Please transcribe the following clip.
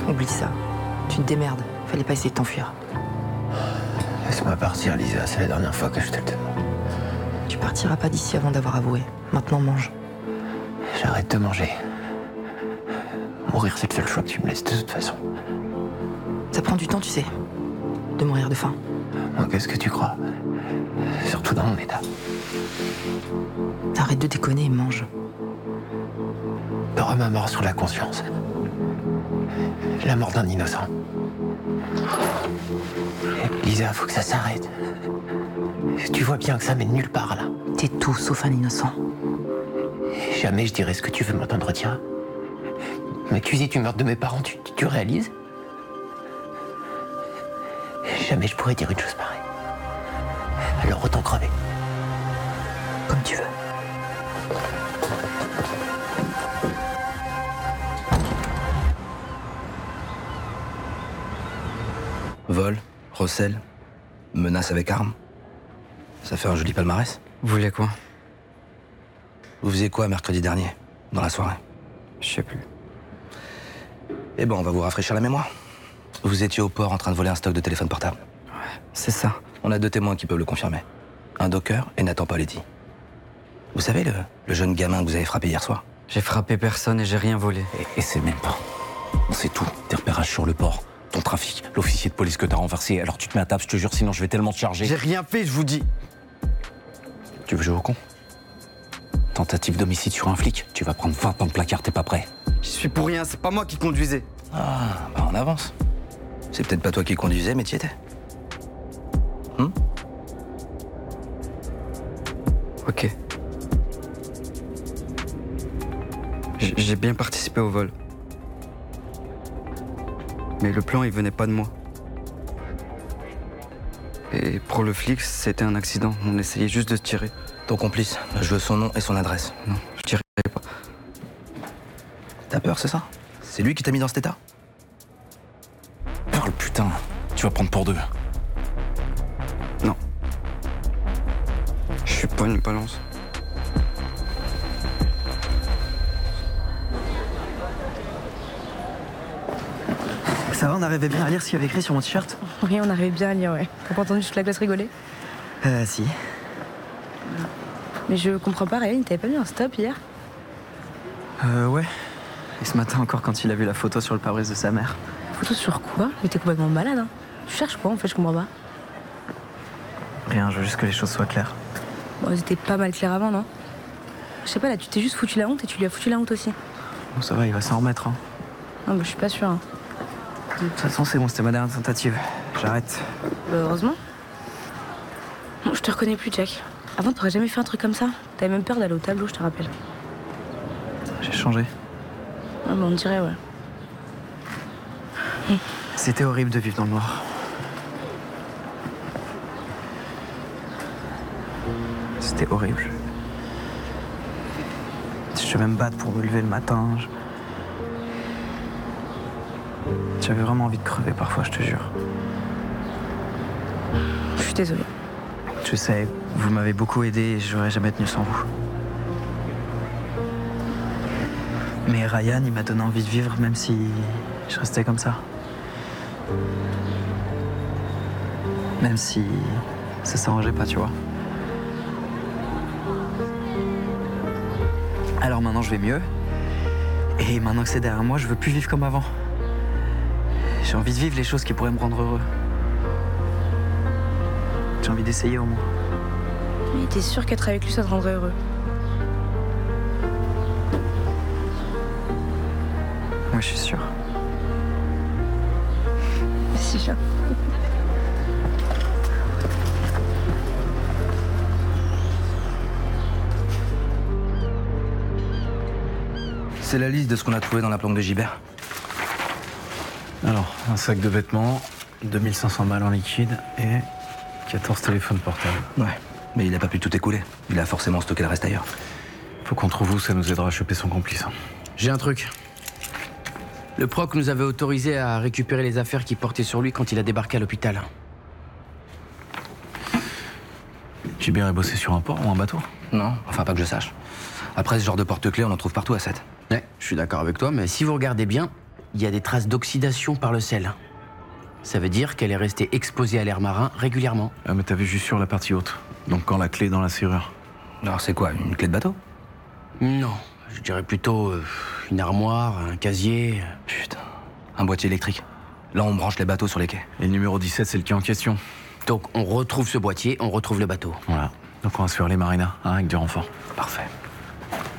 Oublie ça. Tu te démerdes. Fallait pas essayer de t'enfuir. Laisse-moi partir, Lisa. C'est la dernière fois que je te le demande. Tu partiras pas d'ici avant d'avoir avoué. Maintenant, mange. J'arrête de manger. Mourir, c'est le seul choix que tu me laisses de toute façon. Ça prend du temps, tu sais. De mourir de faim. Moi, qu'est-ce que tu crois? Surtout dans mon état. Arrête de déconner et mange. T'auras ma mort sur la conscience. La mort d'un innocent. Lisa, faut que ça s'arrête. Tu vois bien que ça mène nulle part, là. T'es tout sauf un innocent. Jamais je dirais ce que tu veux m'entendre dire. M'accuser du meurtre de mes parents, tu réalises? Jamais je pourrais dire une chose pareille. Alors autant crever. Comme tu veux. Vol, recel, menace avec arme. Ça fait un joli palmarès. Vous voulez quoi? Vous faisiez quoi mercredi dernier, dans la soirée? Je sais plus. Eh ben, on va vous rafraîchir la mémoire. Vous étiez au port en train de voler un stock de téléphone portable. Ouais, c'est ça. On a 2 témoins qui peuvent le confirmer. Un docker et Nathan Paletti. Vous savez, le jeune gamin que vous avez frappé hier soir? J'ai frappé personne et j'ai rien volé. Et c'est même pas. On sait tout. Tes repérages sur le port, ton trafic, l'officier de police que t'as renversé. Alors tu te mets à table, je te jure, sinon je vais tellement te charger. J'ai rien fait, je vous dis. Tu veux jouer au con? Tentative d'homicide sur un flic, tu vas prendre 20 ans de placard, t'es pas prêt. J'y suis pour rien, c'est pas moi qui conduisais. Ah, bah on avance. C'est peut-être pas toi qui conduisais, mais t'y étais. Ok. J'ai bien participé au vol. Mais le plan, il venait pas de moi. Et pour le flic, c'était un accident. On essayait juste de se tirer. Ton complice, je veux son nom et son adresse. Non, je tirais pas. T'as peur, c'est ça? C'est lui qui t'a mis dans cet état? Parle putain, tu vas prendre pour 2. Non. Je suis pas une balance. Ça va, on arrivait bien à lire ce qu'il y avait écrit sur mon t-shirt? Oui, on arrivait bien à lire, ouais. T'as pas entendu toute la classe rigoler? Si. Mais je comprends pas, Ryan, il t'avait pas mis un stop hier? Ouais. Et ce matin encore quand il a vu la photo sur le pare-brise de sa mère. Photo sur quoi? Mais t'es complètement malade, hein. Tu cherches quoi, en fait, je comprends pas. Rien, je veux juste que les choses soient claires. Bon, c'était pas mal clair avant, non? Je sais pas, là, tu t'es juste foutu la honte et tu lui as foutu la honte aussi. Bon, ça va, il va s'en remettre, hein. Non, bah, je suis pas sûre, hein. De toute façon, c'est bon, c'était ma dernière tentative. J'arrête. Bah, heureusement. Bon, je te reconnais plus, Jack. Avant, t'aurais jamais fait un truc comme ça. T'avais même peur d'aller au tableau, je te rappelle. J'ai changé. Ah, bah, on dirait, ouais. C'était horrible de vivre dans le noir. C'était horrible. Je devais me battre pour me lever le matin. J'avais vraiment envie de crever parfois, je te jure. Je suis désolée. Je sais, vous m'avez beaucoup aidé et j'aurais jamais tenu sans vous. Mais Ryan, il m'a donné envie de vivre même si je restais comme ça. Même si ça s'arrangeait pas, tu vois. Alors maintenant je vais mieux. Et maintenant que c'est derrière moi, je veux plus vivre comme avant. J'ai envie de vivre les choses qui pourraient me rendre heureux. J'ai envie d'essayer au moins. Mais t'es sûr qu'être avec lui, ça te rendrait heureux? Oui, je suis sûr. C'est sûr. C'est la liste de ce qu'on a trouvé dans la planque de Gibert. Alors, un sac de vêtements, 2500 balles en liquide et 14 téléphones portables. Ouais, mais il a pas pu tout écouler. Il a forcément stocké le reste ailleurs. Faut qu'on trouve où, ça nous aidera à choper son complice. J'ai un truc. Le proc nous avait autorisé à récupérer les affaires qu'il portait sur lui quand il a débarqué à l'hôpital. Gibert est bossé sur un port ou un bateau? Non, enfin pas que je sache. Après, ce genre de porte-clés, on en trouve partout à 7. Ouais, je suis d'accord avec toi, mais si vous regardez bien, il y a des traces d'oxydation par le sel. Ça veut dire qu'elle est restée exposée à l'air marin régulièrement. Ah, mais t'avais juste sur la partie haute. Donc quand la clé est dans la serrure. Alors c'est quoi, une clé de bateau? Non, je dirais plutôt une armoire, un casier. Putain, un boîtier électrique. Là, on branche les bateaux sur les quais. Et le numéro 17, c'est le quai en question. Donc on retrouve ce boîtier, on retrouve le bateau. Voilà. Donc on va se faire les marinas, hein, avec du renfort. Parfait.